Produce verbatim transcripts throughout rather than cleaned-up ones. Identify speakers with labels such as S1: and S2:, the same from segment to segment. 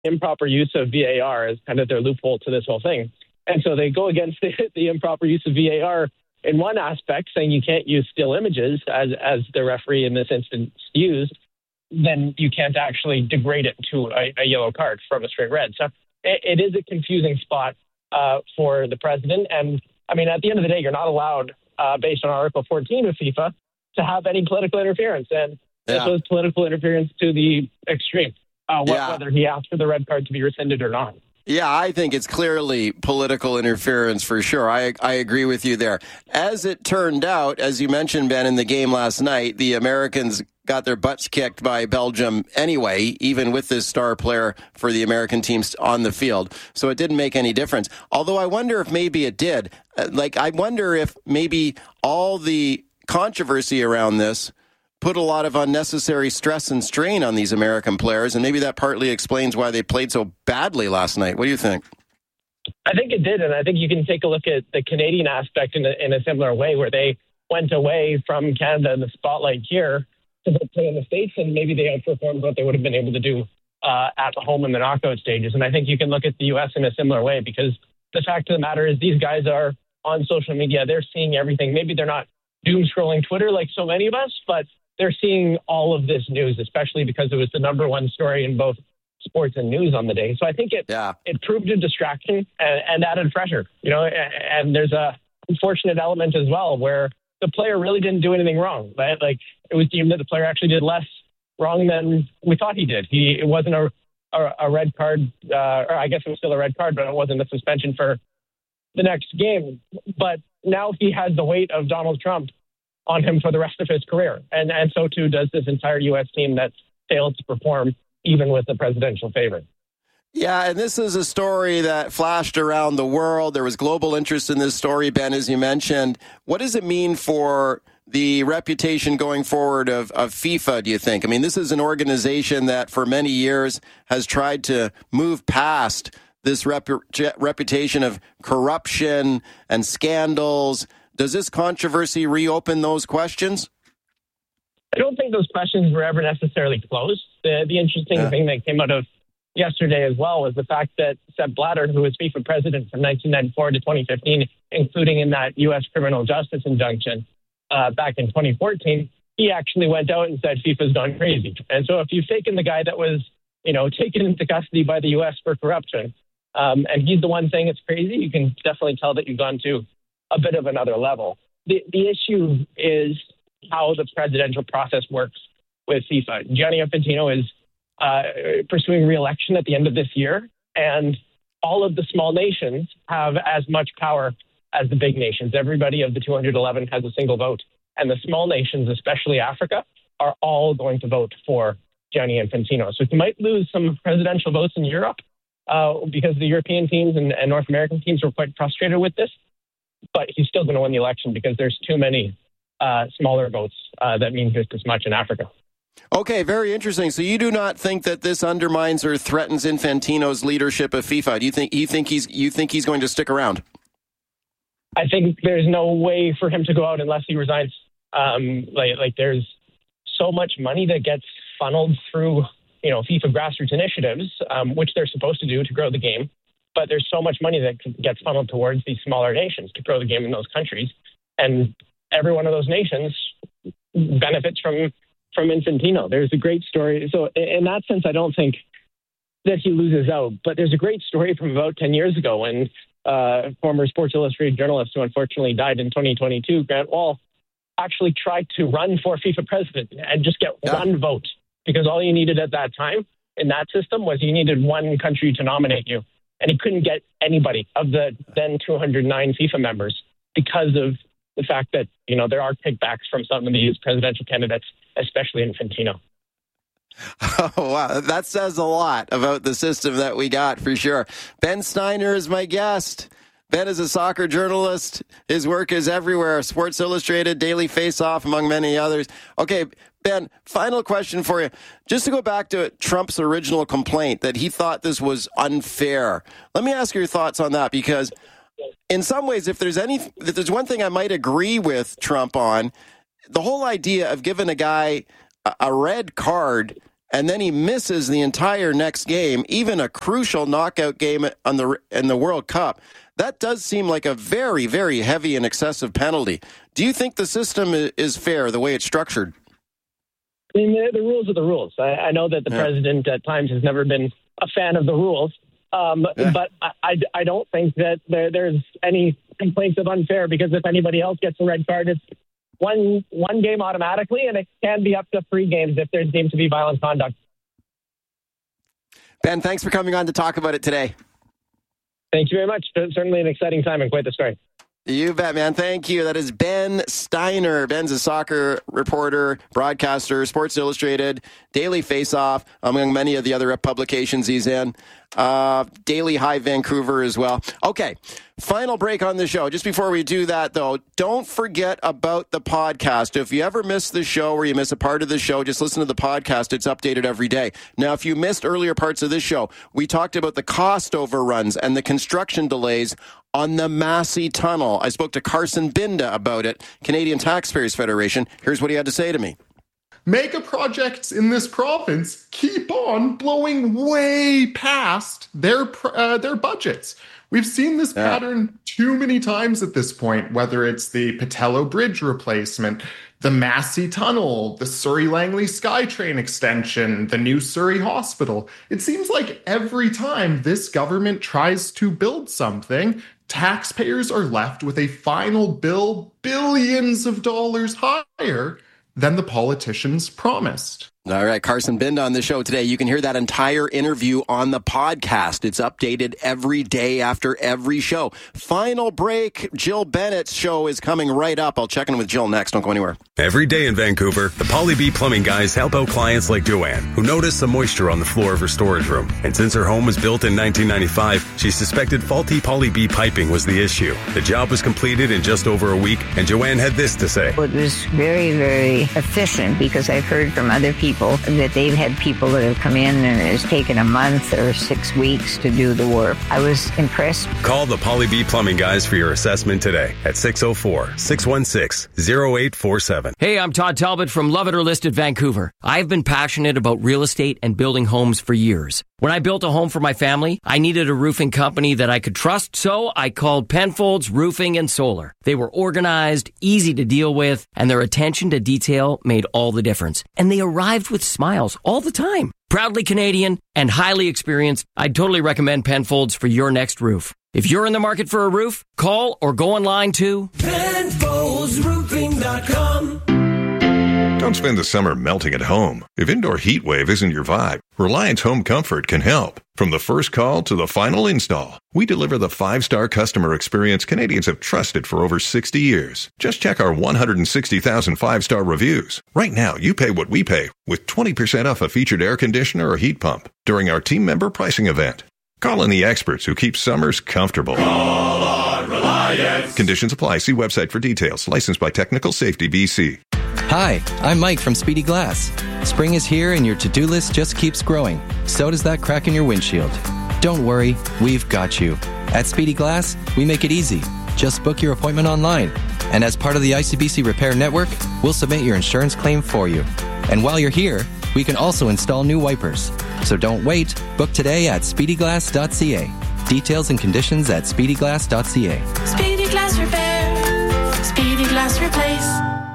S1: improper use of V A R as kind of their loophole to this whole thing. And so they go against the, the improper use of V A R in one aspect, saying you can't use still images as, as the referee in this instance used, then you can't actually degrade it to a, a yellow card from a straight red. So it, it is a confusing spot uh, for the president. And I mean, at the end of the day, you're not allowed, uh, based on Article fourteen of FIFA, to have any political interference. And this
S2: yeah.
S1: was political interference to the extreme, uh, wh-
S2: yeah.
S1: whether he asked for the red card to be rescinded or not.
S2: Yeah, I think it's clearly political interference for sure. I I agree with you there. As it turned out, as you mentioned, Ben, in the game last night, the Americans got their butts kicked by Belgium anyway, even with this star player for the American teams on the field. So it didn't make any difference. Although I wonder if maybe it did. Like, I wonder if maybe all the controversy around this put a lot of unnecessary stress and strain on these American players, and maybe that partly explains why they played so badly last night. What do you think?
S1: I think it did, and I think you can take a look at the Canadian aspect in a, in a similar way, where they went away from Canada in the spotlight here to play in the States, and maybe they outperformed what they would have been able to do uh, at home in the knockout stages. And I think you can look at the U S in a similar way, because the fact of the matter is these guys are on social media. They're seeing everything. Maybe they're not doom scrolling Twitter like so many of us, but they're seeing all of this news, especially because it was the number one story in both sports and news on the day. So I think it
S2: yeah.
S1: it proved a distraction and, and added pressure, you know, and, and there's a unfortunate element as well where the player really didn't do anything wrong, right? Like, it was deemed that the player actually did less wrong than we thought he did. He, it wasn't a, a, a red card, uh, or I guess it was still a red card, but it wasn't a suspension for the next game. But now he has the weight of Donald Trump on him for the rest of his career. And and so too does this entire U S team that's failed to perform even with the presidential favor.
S2: Yeah, and this is a story that flashed around the world. There was global interest in this story, Ben, as you mentioned. What does it mean for the reputation going forward of, of FIFA, do you think? I mean, this is an organization that for many years has tried to move past this rep- reputation of corruption and scandals. Does this controversy reopen those questions?
S1: I don't think those questions were ever necessarily closed. The, the interesting yeah. thing that came out of yesterday as well was the fact that Sepp Blatter, who was FIFA president from nineteen ninety-four to twenty fifteen, including in that U S criminal justice injunction uh, back in twenty fourteen, he actually went out and said FIFA's gone crazy. And so if you've taken the guy that was, you know, taken into custody by the U S for corruption, um, and he's the one saying it's crazy, you can definitely tell that you've gone to a bit of another level. The, the issue is how the presidential process works with FIFA. Gianni Infantino is uh, pursuing re-election at the end of this year, and all of the small nations have as much power as the big nations. Everybody of the two hundred eleven has a single vote, and the small nations, especially Africa, are all going to vote for Gianni Infantino. So he might lose some presidential votes in Europe uh, because the European teams and, and North American teams were quite frustrated with this, but he's still going to win the election because there's too many uh, smaller votes uh, that mean just as much in Africa.
S2: Okay, very interesting. So you do not think that this undermines or threatens Infantino's leadership of FIFA? Do you think you think he's you think he's going to stick around?
S1: I think there's no way for him to go out unless he resigns. Um, like like there's so much money that gets funneled through, you know, FIFA grassroots initiatives, um, which they're supposed to do to grow the game. But there's so much money that gets funneled towards these smaller nations to grow the game in those countries. And every one of those nations benefits from, from Infantino. There's a great story. So in that sense, I don't think that he loses out. But there's a great story from about ten years ago when uh, former Sports Illustrated journalist who unfortunately died in twenty twenty-two, Grant Wahl, actually tried to run for FIFA president and just get yeah. one vote. Because all you needed at that time in that system was you needed one country to nominate you. And he couldn't get anybody of the then two hundred nine FIFA members because of the fact that, you know, there are kickbacks from some of these presidential candidates, especially Infantino.
S2: Oh, wow. That says a lot about the system that we got, for sure. Ben Steiner is my guest. Ben is a soccer journalist. His work is everywhere. Sports Illustrated, Daily Face-Off, among many others. Okay, Ben, final question for you. Just to go back to Trump's original complaint that he thought this was unfair. Let me ask your thoughts on that, because in some ways, if there's any, if there's one thing I might agree with Trump on, the whole idea of giving a guy a, a red card and then he misses the entire next game, even a crucial knockout game on the in the World Cup. That does seem like a very, very heavy and excessive penalty. Do you think the system is fair the way it's structured?
S1: I mean, the, the rules are the rules. I, I know that the yeah. president at times has never been a fan of the rules, um, yeah. but I, I, I don't think that there, there's any complaints of unfair, because if anybody else gets a red card, it's one one game automatically, and it can be up to three games if there's deemed to be violent conduct.
S2: Ben, thanks for coming on to talk about it today.
S1: Thank you very much. It's certainly an exciting time and quite the story.
S2: You bet, man. Thank you. That is Ben Steiner. Ben's a soccer reporter, broadcaster, Sports Illustrated, Daily Face-Off, among many of the other publications he's in. Uh, Daily Hive Vancouver as well. Okay, final break on the show. Just before we do that, though, don't forget about the podcast. If you ever miss the show or you miss a part of the show, just listen to the podcast. It's updated every day. Now, if you missed earlier parts of this show, we talked about the cost overruns and the construction delays on the Massey Tunnel. I spoke to Carson Binda about it, Canadian Taxpayers Federation. Here's what he had to say to me.
S3: Mega projects in this province keep on blowing way past their uh, their budgets. We've seen this yeah. pattern too many times at this point, whether it's the Patello Bridge replacement, the Massey Tunnel, the Surrey-Langley SkyTrain extension, the new Surrey Hospital. It seems like every time this government tries to build something, taxpayers are left with a final bill billions of dollars higher than the politicians promised.
S2: All right, Carson Binda on the show today. You can hear that entire interview on the podcast. It's updated every day after every show. Final break. Jill Bennett's show is coming right up. I'll check in with Jill next. Don't go anywhere.
S4: Every day in Vancouver, the Polly B Plumbing guys help out clients like Joanne, who noticed some moisture on the floor of her storage room. And since her home was built in nineteen ninety-five, she suspected faulty Polly B piping was the issue. The job was completed in just over a week, and Joanne had this to say.
S5: It was very, very efficient, because I've heard from other people that they've had people that have come in and it's taken a month or six weeks to do the work. I was impressed.
S4: Call the Polly B Plumbing guys for your assessment today at six oh four, six one six, oh eight four seven.
S6: Hey, I'm Todd Talbot from Love It or Listed Vancouver. I've been passionate about real estate and building homes for years. When I built a home for my family, I needed a roofing company that I could trust, so I called Penfolds Roofing and Solar. They were organized, easy to deal with, and their attention to detail made all the difference. And they arrived with smiles all the time. Proudly Canadian and highly experienced, I'd totally recommend Penfolds for your next roof. If you're in the market for a roof, call or go online to Penfolds Roofing dot com.
S7: Don't spend the summer melting at home. If indoor heat wave isn't your vibe, Reliance Home Comfort can help. From the first call to the final install, we deliver the five-star customer experience Canadians have trusted for over sixty years. Just check our one hundred sixty thousand five-star reviews. Right now, you pay what we pay with twenty percent off a featured air conditioner or heat pump during our team member pricing event. Call in the experts who keep summers comfortable.
S8: Call on Reliance.
S7: Conditions apply. See website for details. Licensed by Technical Safety B C.
S9: Hi, I'm Mike from Speedy Glass. Spring is here and your to-do list just keeps growing. So does that crack in your windshield. Don't worry, we've got you. At Speedy Glass, we make it easy. Just book your appointment online. And as part of the I C B C Repair Network, we'll submit your insurance claim for you. And while you're here, we can also install new wipers. So don't wait. Book today at speedy glass dot c a. Details and conditions at speedy glass dot c a.
S10: Speedy Glass Repair. Speedy Glass Replace.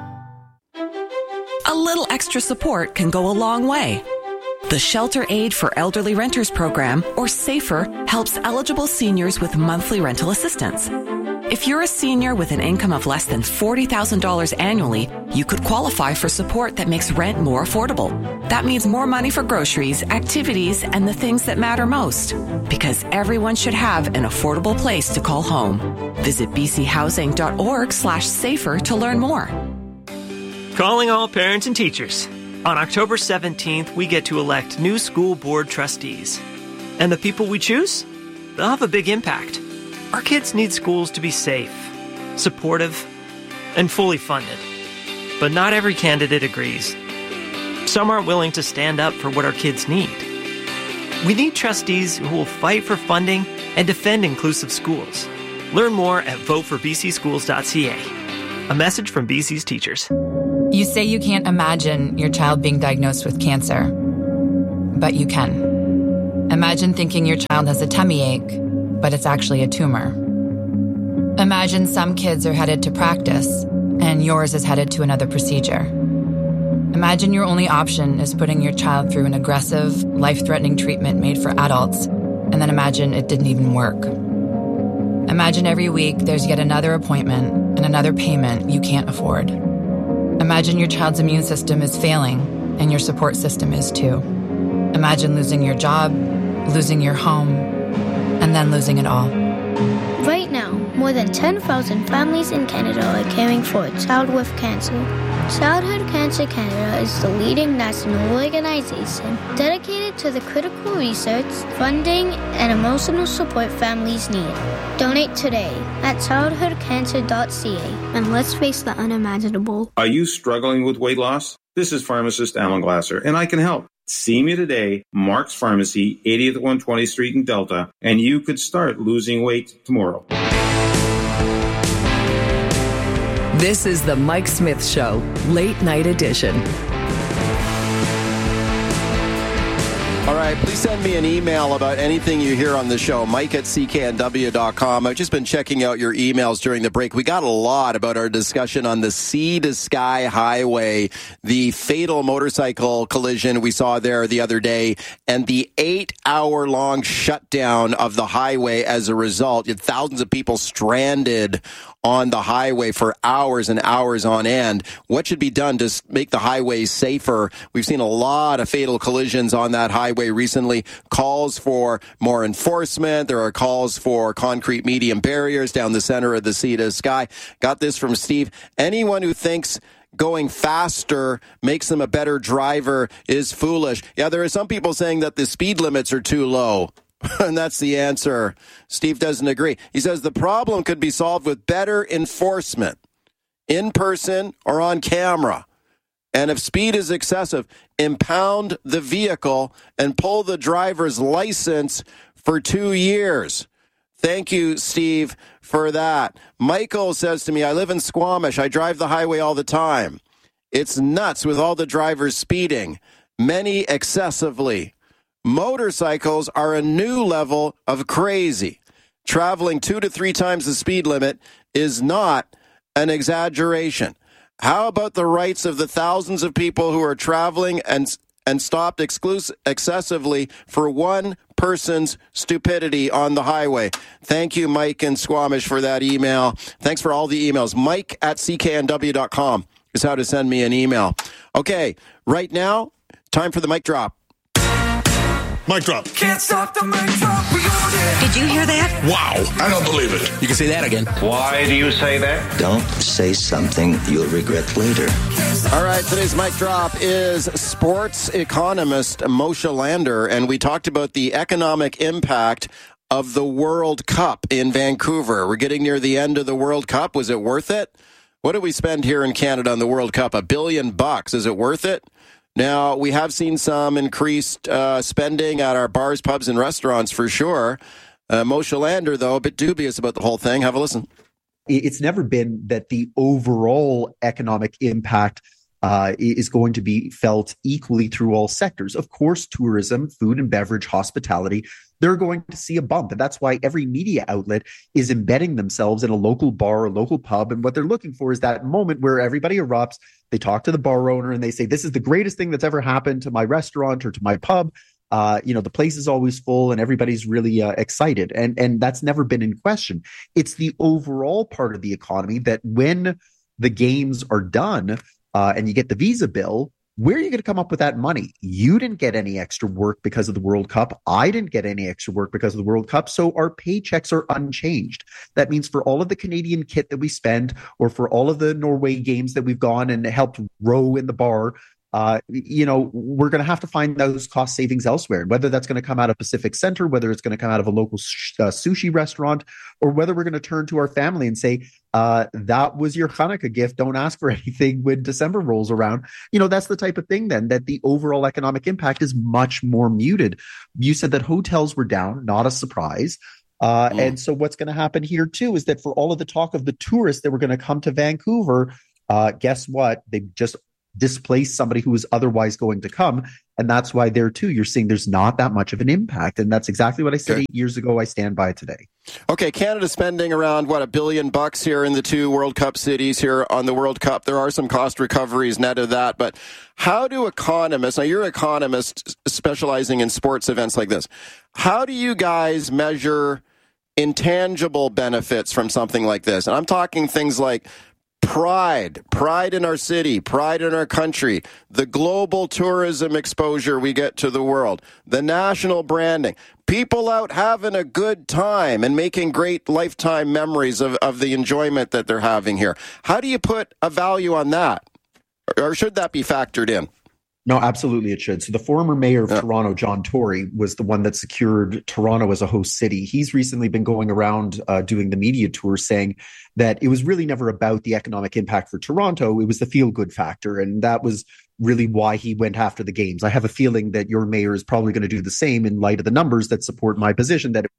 S11: A little extra support can go a long way. The Shelter Aid for Elderly Renters program, or SAFER, helps eligible seniors with monthly rental assistance. If you're a senior with an income of less than forty thousand dollars annually, you could qualify for support that makes rent more affordable. That means more money for groceries, activities, and the things that matter most. Because everyone should have an affordable place to call home. Visit bchousing.org slash safer to learn more.
S12: Calling all parents and teachers. On October seventeenth, we get to elect new school board trustees. And the people we choose? They'll have a big impact. Our kids need schools to be safe, supportive, and fully funded. But not every candidate agrees. Some aren't willing to stand up for what our kids need. We need trustees who will fight for funding and defend inclusive schools. Learn more at vote for b c schools dot c a. A message from B C's teachers.
S13: You say you can't imagine your child being diagnosed with cancer. but you can. Imagine thinking your child has a tummy ache, but it's actually a tumor. Imagine some kids are headed to practice, and yours is headed to another procedure. Imagine your only option is putting your child through an aggressive, life-threatening treatment made for adults, and then imagine it didn't even work. Imagine every week there's yet another appointment and another payment you can't afford. Imagine your child's immune system is failing, and your support system is too. Imagine losing your job, losing your home, and then losing it all.
S14: Right now, more than ten thousand families in Canada are caring for a child with cancer. Childhood Cancer Canada is the leading national organization dedicated to the critical research, funding, and emotional support families need. Donate today at childhood cancer dot c a and let's face the unimaginable.
S15: Are you struggling with weight loss? This is pharmacist Alan Glasser, and I can help. See me today, Mark's Pharmacy, eightieth one twentieth Street in Delta, and you could start losing weight tomorrow.
S11: This is the Mike Smith Show, late night edition.
S2: All right, please send me an email about anything you hear on the show, mike at c k n w dot com. I've just been checking out your emails during the break. We got a lot about our discussion on the Sea to Sky Highway, the fatal motorcycle collision we saw there the other day, and the eight-hour-long shutdown of the highway as a result. You had thousands of people stranded on the highway for hours and hours on end. What should be done to make the highway safer? We've seen a lot of fatal collisions on that highway recently. Calls for more enforcement. There are calls for concrete medium barriers down the center of the Sea to Sky. Got this from Steve. Anyone who thinks going faster makes them a better driver is foolish. Yeah, there are some people saying that the speed limits are too low. And that's the answer. Steve doesn't agree. He says the problem could be solved with better enforcement, in person or on camera. And if speed is excessive, impound the vehicle and pull the driver's license for two years. Thank you, Steve, for that. Michael says to me, I live in Squamish. I drive the highway all the time. It's nuts with all the drivers speeding, many excessively. Motorcycles are a new level of crazy. Traveling two to three times the speed limit is not an exaggeration. How about the rights of the thousands of people who are traveling and and stopped exclus- excessively for one person's stupidity on the highway? Thank you, Mike in Squamish, for that email. Thanks for all the emails. Mike at c k n w dot com is how to send me an email. Okay, right now, time for the mic drop.
S8: Mic drop.
S10: Can't stop the mic drop. We got it.
S11: Did you hear that?
S8: Wow. I don't believe it.
S16: You can say that again.
S17: Why do you say that?
S18: Don't say something you'll regret later.
S2: All right, today's mic drop is sports economist Moshe Lander, and we talked about the economic impact of the World Cup in Vancouver. We're getting near the end of the World Cup. Was it worth it? What did we spend here in Canada on the World Cup? A billion bucks. Is it worth it? Now, we have seen some increased uh, spending at our bars, pubs, and restaurants for sure. Uh, Moshe Lander, though, a bit dubious about the whole thing. Have a listen.
S19: It's never been that the overall economic impact uh, is going to be felt equally through all sectors. Of course, tourism, food and beverage, hospitality, they're going to see a bump. And that's why every media outlet is embedding themselves in a local bar or local pub. And what they're looking for is that moment where everybody erupts. They talk to the bar owner and they say, this is the greatest thing that's ever happened to my restaurant or to my pub. Uh, you know, the place is always full and everybody's really uh, excited. And, and that's never been in question. It's the overall part of the economy that when the games are done uh, and you get the visa bill, where are you going to come up with that money? You didn't get any extra work because of the World Cup. I didn't get any extra work because of the World Cup. So our paychecks are unchanged. That means for all of the Canadian kit that we spend, or for all of the Norway games that we've gone and helped row in the bar, uh, you know, we're going to have to find those cost savings elsewhere. Whether that's going to come out of Pacific Center, whether it's going to come out of a local sh- uh, sushi restaurant, or whether we're going to turn to our family and say, uh, that was your Hanukkah gift. Don't ask for anything when December rolls around. You know, that's the type of thing then that the overall economic impact is much more muted. You said that hotels were down, not a surprise. Uh, mm. And so what's going to happen here too is that for all of the talk of the tourists that were going to come to Vancouver, uh, guess what? They just displace somebody who was otherwise going to come. And that's why there too, you're seeing there's not that much of an impact. And that's exactly what I said okay. eight years ago. I stand by today.
S2: Okay, Canada's spending around, what, a billion bucks here in the two World Cup cities here on the World Cup. There are some cost recoveries net of that. But how do economists, now you're an economist specializing in sports events like this, how do you guys measure intangible benefits from something like this? And I'm talking things like pride, pride in our city, pride in our country, the global tourism exposure we get to the world, the national branding, people out having a good time and making great lifetime memories of, of the enjoyment that they're having here. How do you put a value on that? Or should that be factored in?
S19: No, absolutely it should. So the former mayor of yeah. Toronto, John Tory, was the one that secured Toronto as a host city. He's recently been going around uh, doing the media tour saying that it was really never about the economic impact for Toronto. It was the feel-good factor. And that was really why he went after the games. I have a feeling that your mayor is probably going to do the same in light of the numbers that support my position that it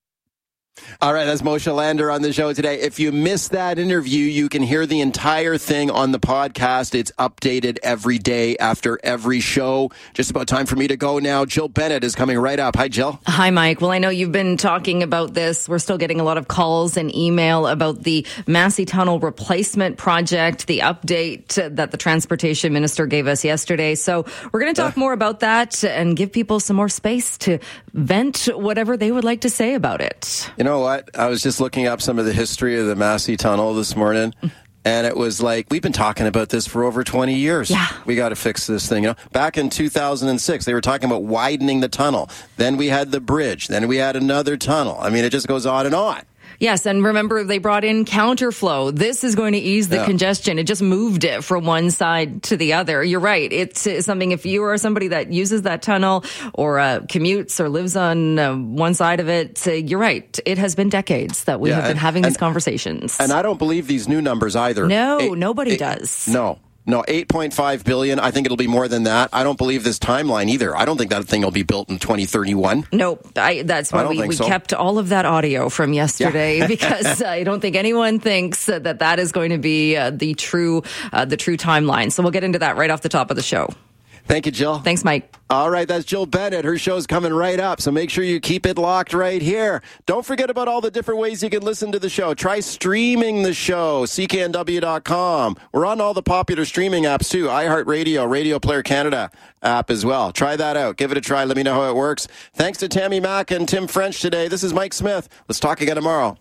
S2: All right, that's Moshe Lander on the show today. If you missed that interview, you can hear the entire thing on the podcast. It's updated every day after every show. Just about time for me to go now. Jill Bennett is coming right up. Hi, Jill.
S16: Hi, Mike. Well, I know you've been talking about this. We're still getting a lot of calls and email about the Massey Tunnel replacement project, the update that the transportation minister gave us yesterday. So we're going to talk uh, more about that and give people some more space to vent whatever they would like to say about it.
S2: You know what? I was just looking up some of the history of the Massey Tunnel this morning, and it was like, we've been talking about this for over twenty years.
S16: Yeah.
S2: We got to fix this thing. You know, back in two thousand six, they were talking about widening the tunnel. Then we had the bridge. Then we had another tunnel. I mean, it just goes on and on.
S16: Yes, and remember, they brought in counterflow. This is going to ease the yeah. congestion. It just moved it from one side to the other. You're right. It's something, if you are somebody that uses that tunnel or uh, commutes or lives on uh, one side of it, uh, you're right. It has been decades that we yeah, have been
S2: and,
S16: having
S2: and,
S16: these conversations.
S2: And I don't believe these new numbers either.
S16: No,
S2: eight,
S16: nobody
S2: eight,
S16: does.
S2: No. No, eight point five billion dollars. I think it'll be more than that. I don't believe this timeline either. I don't think that thing will be built in twenty thirty-one.
S16: Nope. I, that's why I we, we so. kept all of that audio from yesterday yeah. because I don't think anyone thinks that that is going to be uh, the true uh, the true timeline. So we'll get into that right off the top of the show.
S2: Thank you, Jill.
S16: Thanks, Mike.
S2: All right, that's Jill Bennett. Her show's coming right up, so make sure you keep it locked right here. Don't forget about all the different ways you can listen to the show. Try streaming the show, C K N W dot com. We're on all the popular streaming apps, too. iHeartRadio, Radio Player Canada app as well. Try that out. Give it a try. Let me know how it works. Thanks to Tammy Mack and Tim French today. This is Mike Smith. Let's talk again tomorrow.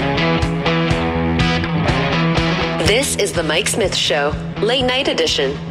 S17: This is the Mike Smith Show, late night edition.